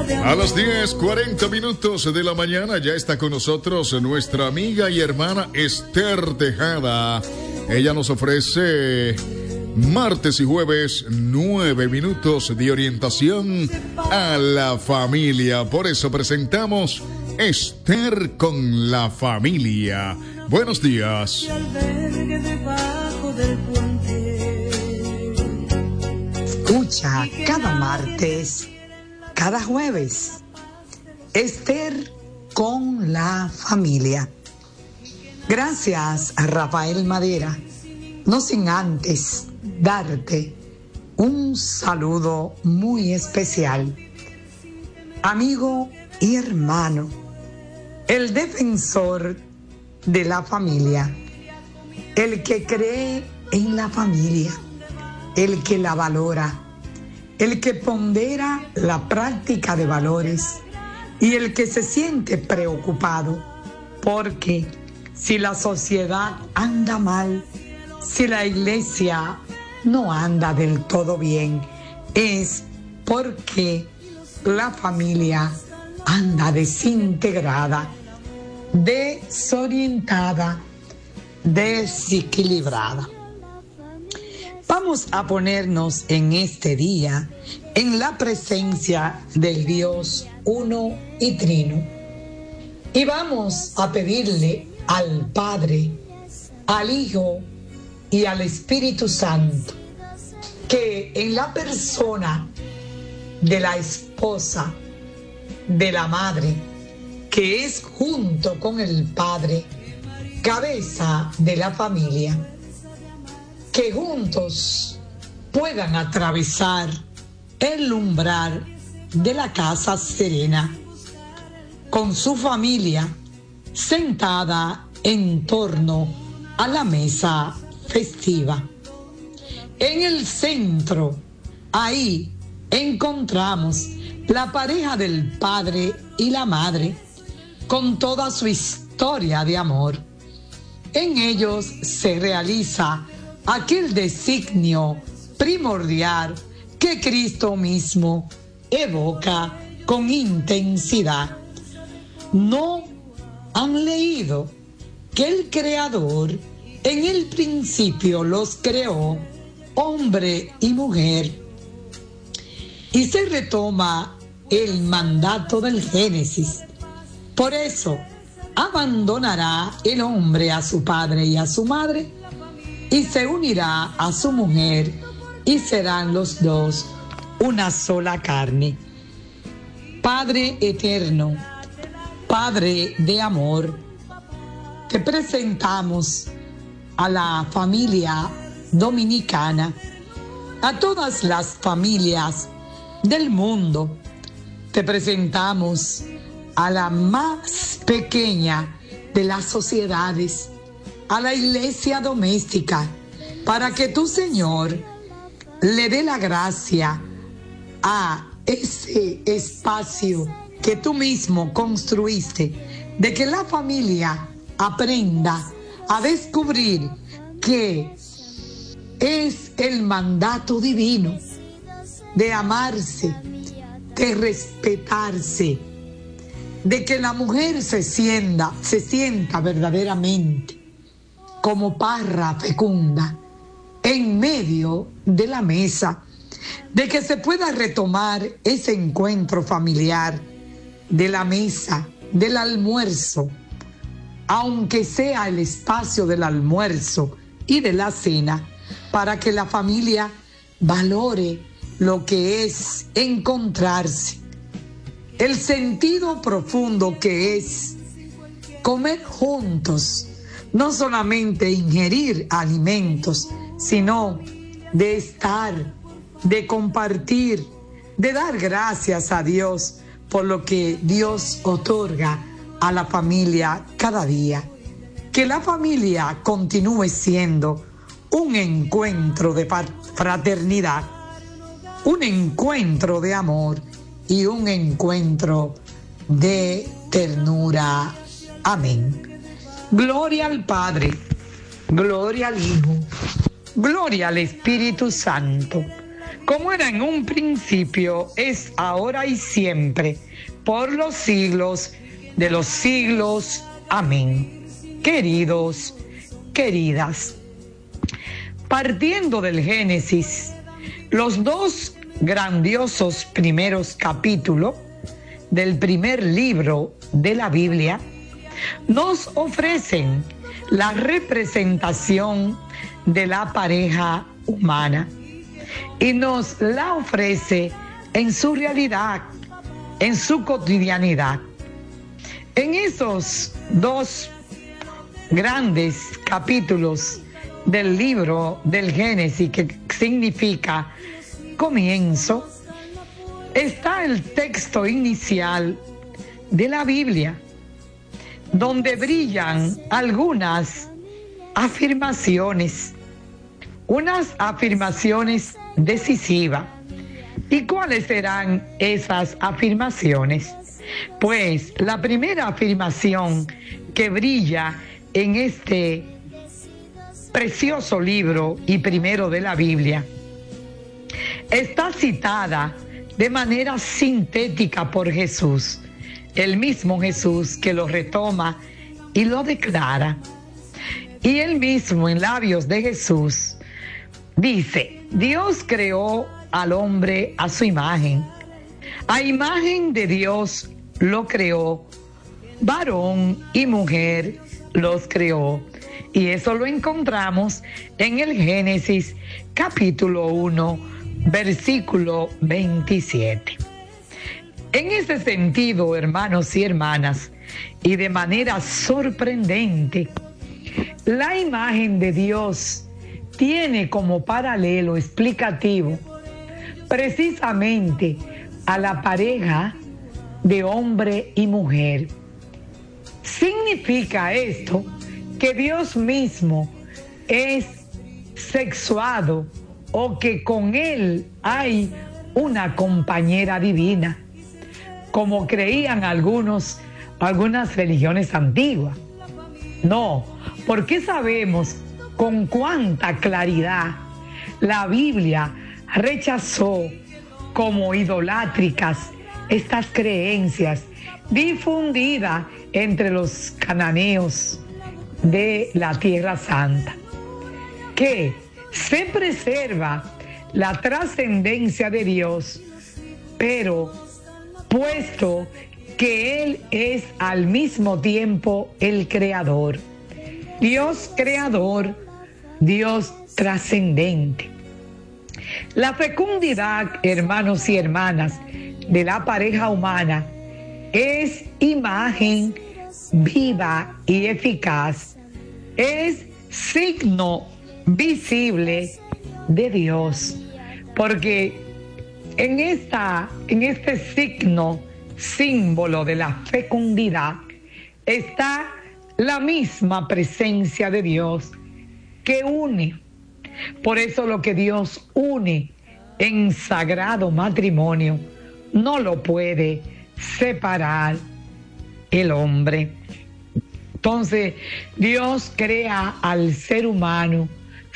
A las 10:40 de la mañana ya está con nosotros nuestra amiga y hermana Esther Tejada. Ella nos ofrece martes y jueves 9 minutos de orientación a la familia. Por eso presentamos Esther con la familia. Buenos días. Escucha cada martes, cada jueves, Esther con la familia. Gracias a Rafael Madera, no sin antes darte un saludo muy especial. Amigo y hermano, el defensor de la familia, el que cree en la familia, el que la valora, el que pondera la práctica de valores y el que se siente preocupado porque si la sociedad anda mal, si la iglesia no anda del todo bien, es porque la familia anda desintegrada, desorientada, desequilibrada. Vamos a ponernos en este día en la presencia del Dios uno y trino y vamos a pedirle al Padre, al Hijo y al Espíritu Santo que en la persona de la esposa, de la madre, que es junto con el Padre, cabeza de la familia, que juntos puedan atravesar el umbral de la casa serena, con su familia sentada en torno a la mesa festiva. En el centro, ahí encontramos la pareja del padre y la madre, con toda su historia de amor. En ellos se realiza aquel designio primordial que Cristo mismo evoca con intensidad. ¿No han leído que el Creador en el principio los creó, hombre y mujer? Y se retoma el mandato del Génesis. Por eso, abandonará el hombre a su padre y a su madre, y se unirá a su mujer, y serán los dos una sola carne. Padre eterno, Padre de amor, te presentamos a la familia dominicana, a todas las familias del mundo. Te presentamos a la más pequeña de las sociedades, a la iglesia doméstica, para que tu Señor le dé la gracia a ese espacio que tú mismo construiste, de que la familia aprenda a descubrir que es el mandato divino de amarse, de respetarse, de que la mujer se sienta verdaderamente como parra fecunda en medio de la mesa, de que se pueda retomar ese encuentro familiar de la mesa, del almuerzo, aunque sea el espacio del almuerzo y de la cena, para que la familia valore lo que es encontrarse, el sentido profundo que es comer juntos, no solamente ingerir alimentos, sino de estar, de compartir, de dar gracias a Dios por lo que Dios otorga a la familia cada día. Que la familia continúe siendo un encuentro de fraternidad, un encuentro de amor y un encuentro de ternura. Amén. Gloria al Padre, gloria al Hijo, gloria al Espíritu Santo, como era en un principio, es ahora y siempre, por los siglos de los siglos. Amén. Queridos, queridas, partiendo del Génesis, los dos grandiosos primeros capítulos del primer libro de la Biblia nos ofrecen la representación de la pareja humana y nos la ofrece en su realidad, en su cotidianidad. En esos dos grandes capítulos del libro del Génesis, que significa comienzo, está el texto inicial de la Biblia, donde brillan algunas afirmaciones, unas afirmaciones decisivas. ¿Y cuáles serán esas afirmaciones? Pues la primera afirmación que brilla en este precioso libro y primero de la Biblia está citada de manera sintética por Jesús, el mismo Jesús que lo retoma y lo declara. Y él mismo, en labios de Jesús, dice: Dios creó al hombre a su imagen. A imagen de Dios lo creó, varón y mujer los creó. Y eso lo encontramos en el Génesis capítulo 1, versículo 27. En ese sentido, hermanos y hermanas, y de manera sorprendente, la imagen de Dios tiene como paralelo explicativo precisamente a la pareja de hombre y mujer. Significa esto que Dios mismo es sexuado, o que con él hay una compañera divina, como creían algunas religiones antiguas. No, porque sabemos con cuánta claridad la Biblia rechazó como idolátricas estas creencias difundidas entre los cananeos de la Tierra Santa, que se preserva la trascendencia de Dios, pero puesto que Él es al mismo tiempo el creador, Dios creador, Dios trascendente. La fecundidad, hermanos y hermanas, de la pareja humana es imagen viva y eficaz, es signo visible de Dios, porque en este signo, símbolo de la fecundidad, está la misma presencia de Dios que une. Por eso lo que Dios une en sagrado matrimonio no lo puede separar el hombre. Entonces, Dios crea al ser humano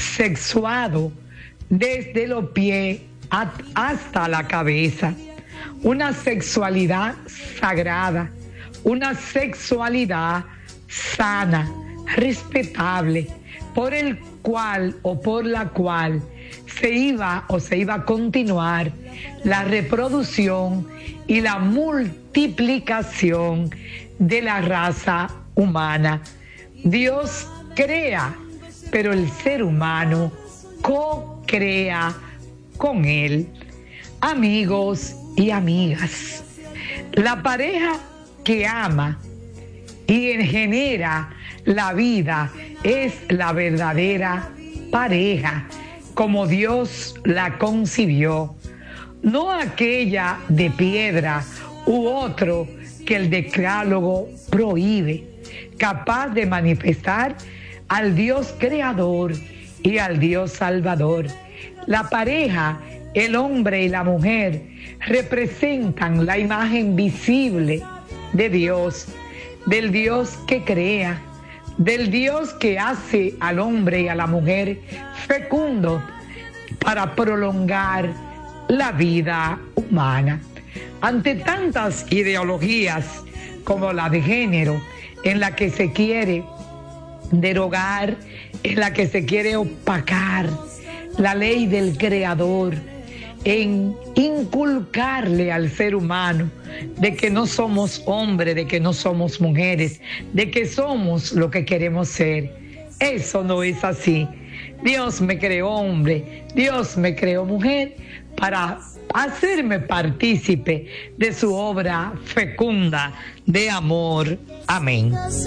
sexuado desde los pies hasta la cabeza. Una sexualidad sagrada, una sexualidad sana, respetable, por el cual o por la cual se iba a continuar la reproducción y la multiplicación de la raza humana. Dios crea, pero el ser humano co-crea con él. Amigos y amigas, la pareja que ama y genera la vida es la verdadera pareja, como Dios la concibió, no aquella de piedra u otro que el decálogo prohíbe, capaz de manifestar al Dios creador y al Dios salvador. La pareja, el hombre y la mujer, representan la imagen visible de Dios, del Dios que crea, del Dios que hace al hombre y a la mujer fecundo para prolongar la vida humana. Ante tantas ideologías como la de género, en la que se quiere derogar, en la que se quiere opacar la ley del creador, en inculcarle al ser humano de que no somos hombres, de que no somos mujeres, de que somos lo que queremos ser. Eso no es así. Dios me creó hombre, Dios me creó mujer para hacerme partícipe de su obra fecunda de amor. Amén.